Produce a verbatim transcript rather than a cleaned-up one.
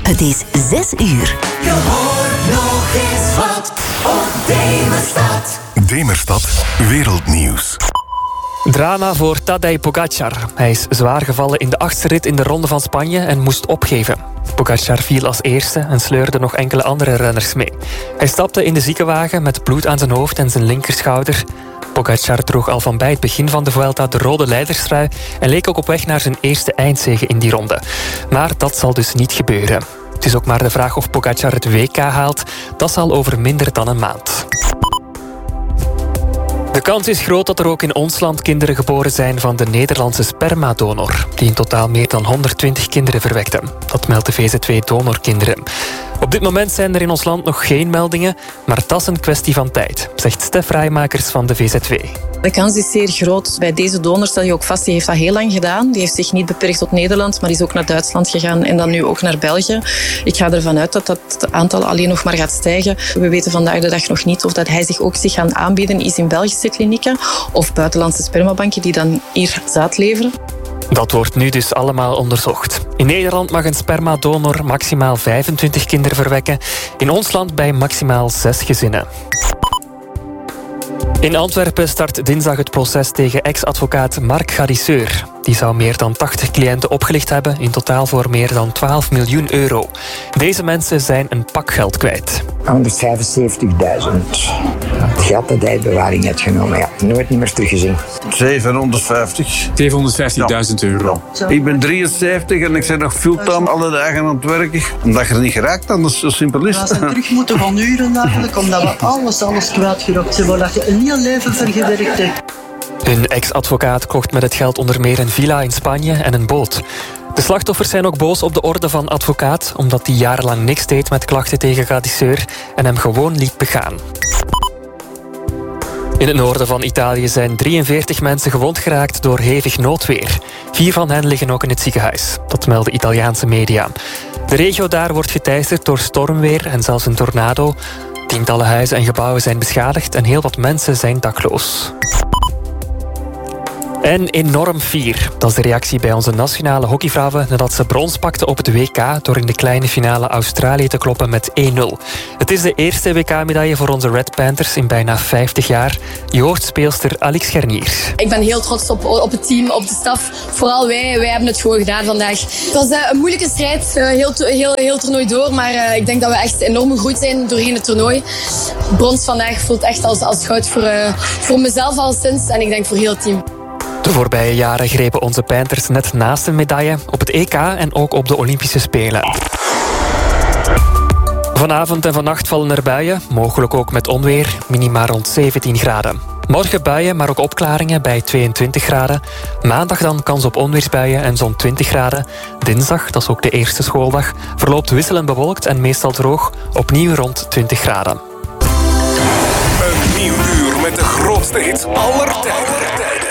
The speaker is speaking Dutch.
Het is zes uur. Je hoort nog eens wat op Demerstad. Demerstad Wereldnieuws. Drama voor Tadej Pogacar. Hij is zwaar gevallen in de achtste rit in de Ronde van Spanje en moest opgeven. Pogacar viel als eerste en sleurde nog enkele andere renners mee. Hij stapte in de ziekenwagen met bloed aan zijn hoofd en zijn linkerschouder. Pogacar droeg al van bij het begin van de Vuelta de rode leiderstrui en leek ook op weg naar zijn eerste eindzege in die ronde. Maar dat zal dus niet gebeuren. Het is ook maar de vraag of Pogacar het W K haalt. Dat zal over minder dan een maand. De kans is groot dat er ook in ons land kinderen geboren zijn van de Nederlandse spermadonor, die in totaal meer dan honderdtwintig kinderen verwekte. Dat meldt de V Z W Donorkinderen. Op dit moment zijn er in ons land nog geen meldingen, maar dat is een kwestie van tijd, zegt Stef Rijmakers van de V Z W. De kans is zeer groot. Bij deze donor stel je ook vast, die heeft dat heel lang gedaan. Die heeft zich niet beperkt tot Nederland, maar is ook naar Duitsland gegaan en dan nu ook naar België. Ik ga ervan uit dat dat aantal alleen nog maar gaat stijgen. We weten vandaag de dag nog niet of dat hij zich ook zich gaan aanbieden is in Belgische klinieken of buitenlandse spermabanken die dan hier zaad leveren. Dat wordt nu dus allemaal onderzocht. In Nederland mag een spermadonor maximaal vijfentwintig kinderen verwekken. In ons land bij maximaal zes gezinnen. In Antwerpen start dinsdag het proces tegen ex-advocaat Marc Garisseur. Die zou meer dan tachtig cliënten opgelicht hebben, in totaal voor meer dan twaalf miljoen euro. Deze mensen zijn een pak geld kwijt. honderdvijfenzeventigduizend. Het geld dat hij in bewaring heeft genomen, ja, nooit niet meer teruggezien. zevenhonderdvijftig. zevenhonderdvijftigduizend euro. Ja. Ik ben drieënzeventig en ik ben nog fulltime alle dagen aan het werken. Omdat je er niet geraakt, dan is het zo simpel is. We zijn terug moeten gaan uren eigenlijk, omdat we alles, alles kwijtgerokt zijn. Waar je een heel leven voor gewerkt hebt. Hun ex-advocaat kocht met het geld onder meer een villa in Spanje en een boot. De slachtoffers zijn ook boos op de orde van advocaat, omdat hij jarenlang niks deed met klachten tegen Garisseur en hem gewoon liet begaan. In het noorden van Italië zijn drieënveertig mensen gewond geraakt door hevig noodweer. Vier van hen liggen ook in het ziekenhuis. Dat melden Italiaanse media. De regio daar wordt geteisterd door stormweer en zelfs een tornado. Tientallen huizen en gebouwen zijn beschadigd en heel wat mensen zijn dakloos. En enorm fier. Dat is de reactie bij onze nationale hockeyvrouwen nadat ze brons pakten op het W K door in de kleine finale Australië te kloppen met één nul. Het is de eerste W K-medaille voor onze Red Panthers in bijna vijftig jaar. Je hoort speelster Alix Scherniers. Ik ben heel trots op, op het team, op de staf. Vooral wij, wij hebben het gewoon gedaan vandaag. Het was uh, een moeilijke strijd, uh, heel, heel, heel toernooi door. Maar uh, ik denk dat we echt enorm gegroeid zijn doorheen het toernooi. Brons vandaag voelt echt als, als goud voor, uh, voor mezelf al sinds en ik denk voor heel het team. De voorbije jaren grepen onze Panthers net naast een medaille op het E K en ook op de Olympische Spelen. Vanavond en vannacht vallen er buien, mogelijk ook met onweer, minima rond zeventien graden. Morgen buien, maar ook opklaringen bij tweeëntwintig graden. Maandag dan kans op onweersbuien en zo'n twintig graden. Dinsdag, dat is ook de eerste schooldag, verloopt wisselend bewolkt en meestal droog, opnieuw rond twintig graden. Een nieuw uur met de grootste hits aller tijden.